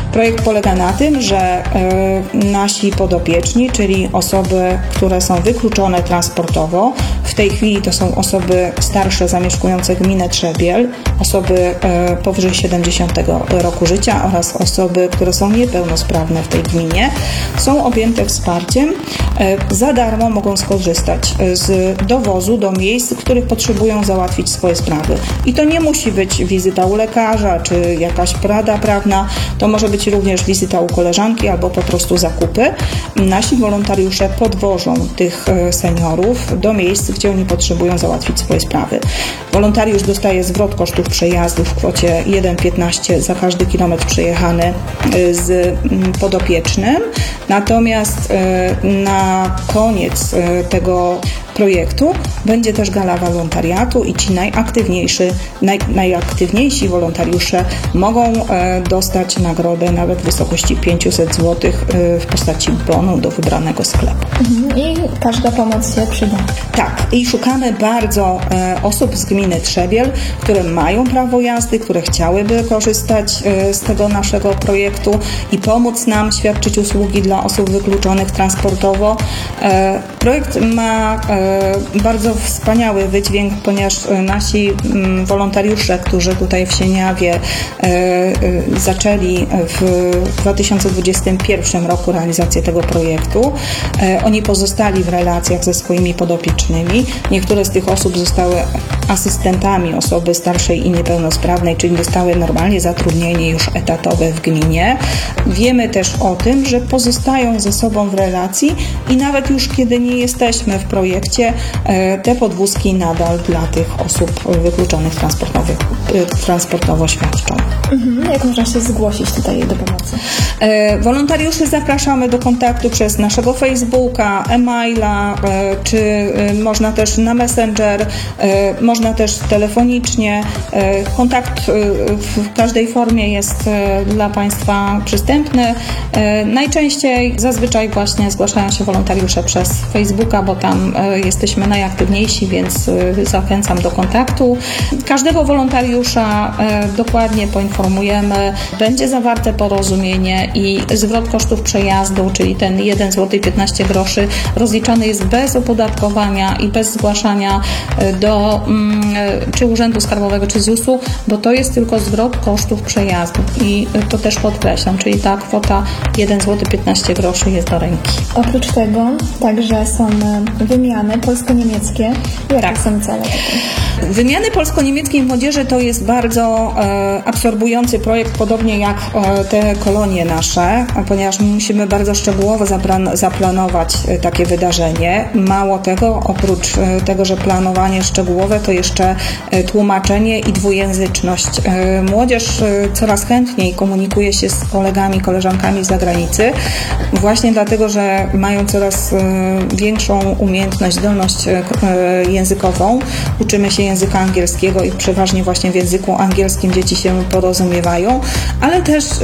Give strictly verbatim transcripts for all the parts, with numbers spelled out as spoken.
Projekt polega na tym, że nasi podopieczni, czyli osoby, które są wykluczone transportowo, w tej chwili to są osoby starsze zamieszkujące gminę Trzebiel, osoby powyżej siedemdziesiątego roku życia oraz osoby, które są niepełnosprawne w tej gminie, są objęte wsparciem. Za darmo mogą skorzystać z dowozu do miejsc, w których potrzebują załatwić swoje sprawy. I to nie musi być wizyta u lekarza, czy jakaś porada prawna, to może być również wizyta u koleżanki albo po prostu zakupy. Nasi wolontariusze podwożą tych seniorów do miejsc, gdzie oni potrzebują załatwić swoje sprawy. Wolontariusz dostaje zwrot kosztów przejazdu w kwocie jeden piętnaście za każdy kilometr przejechany z podopiecznym. Natomiast na koniec tego projektu będzie też gala wolontariatu i ci najaktywniejsi, naj, najaktywniejsi wolontariusze mogą e, dostać nagrodę nawet w wysokości pięćset złotych e, w postaci bonu do wybranego sklepu. I każda pomoc się przyda. Tak. I szukamy bardzo e, osób z gminy Trzebiel, które mają prawo jazdy, które chciałyby korzystać e, z tego naszego projektu i pomóc nam świadczyć usługi dla osób wykluczonych transportowo. E, projekt ma e, bardzo wspaniały wydźwięk, ponieważ nasi wolontariusze, którzy tutaj w Sieniawie zaczęli w dwa tysiące dwudziestym pierwszym roku realizację tego projektu, oni pozostali w relacjach ze swoimi podopiecznymi. Niektóre z tych osób zostały asystentami osoby starszej i niepełnosprawnej, czyli dostały normalnie zatrudnienie już etatowe w gminie. Wiemy też o tym, że pozostają ze sobą w relacji i nawet już kiedy nie jesteśmy w projekcie, te podwózki nadal dla tych osób wykluczonych transportowych, transportowo świadczą. Mhm. Jak można się zgłosić tutaj do pomocy? Wolontariuszy zapraszamy do kontaktu przez naszego Facebooka, e-maila, czy można też na Messenger, można też telefonicznie. Kontakt w każdej formie jest dla Państwa przystępny. Najczęściej, zazwyczaj właśnie zgłaszają się wolontariusze przez Facebooka, bo tam jesteśmy najaktywniejsi, więc zachęcam do kontaktu. Każdego wolontariusza dokładnie poinformujemy. Będzie zawarte porozumienie i zwrot kosztów przejazdu, czyli ten jeden złoty piętnaście groszy, rozliczany jest bez opodatkowania i bez zgłaszania do czy Urzędu Skarbowego, czy zusu, bo to jest tylko zwrot kosztów przejazdu i to też podkreślam, czyli ta kwota jeden złoty piętnaście groszy jest do ręki. Oprócz tego także są wymiany polsko-niemieckie. Jakie tak. są cele? Wymiany polsko-niemieckiej młodzieży to jest bardzo e, absorbujący projekt, podobnie jak e, te kolonie nasze, ponieważ musimy bardzo szczegółowo zaplan- zaplanować e, takie wydarzenie. Mało tego, oprócz e, tego, że planowanie szczegółowe, to jeszcze e, tłumaczenie i dwujęzyczność. E, młodzież e, coraz chętniej komunikuje się z kolegami, koleżankami z zagranicy, właśnie dlatego, że mają coraz e, większą umiejętność, zdolność e, językową. Uczymy się języka angielskiego i przeważnie właśnie w języku angielskim dzieci się porozumiewają, ale też y,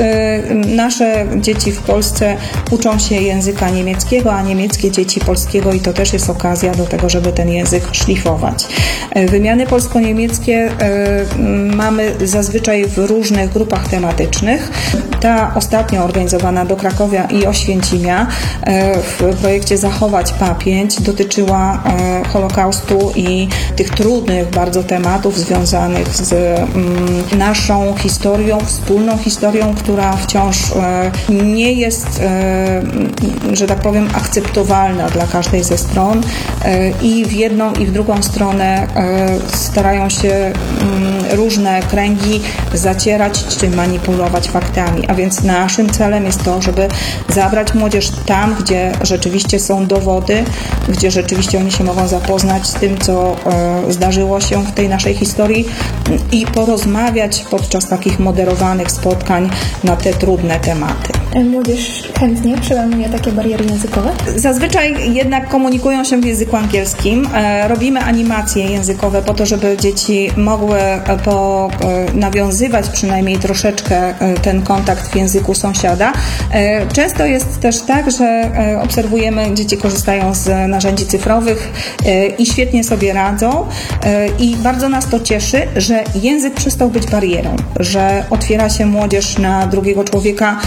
nasze dzieci w Polsce uczą się języka niemieckiego, a niemieckie dzieci polskiego i to też jest okazja do tego, żeby ten język szlifować. Y, wymiany polsko-niemieckie y, mamy zazwyczaj w różnych grupach tematycznych. Ta ostatnio organizowana do Krakowia i Oświęcimia y, w projekcie Zachować Pamięć dotyczyła y, Holokaustu i tych trudnych bardzo tematów związanych z mm, naszą historią, wspólną historią, która wciąż e, nie jest, e, że tak powiem, akceptowalna dla każdej ze stron e, i w jedną i w drugą stronę e, starają się mm, różne kręgi zacierać czy manipulować faktami, a więc naszym celem jest to, żeby zabrać młodzież tam, gdzie rzeczywiście są dowody, gdzie rzeczywiście oni się mogą zapoznać z tym, co e, zdarzyło się w tej naszej historii i porozmawiać podczas takich moderowanych spotkań na te trudne tematy. Młodzież chętnie przełamuje takie bariery językowe? Zazwyczaj jednak komunikują się w języku angielskim. Robimy animacje językowe po to, żeby dzieci mogły po, nawiązywać przynajmniej troszeczkę ten kontakt w języku sąsiada. Często jest też tak, że obserwujemy, dzieci korzystają z narzędzi cyfrowych i świetnie sobie radzą i bardzo nas to cieszy, że język przestał być barierą, że otwiera się młodzież na drugiego człowieka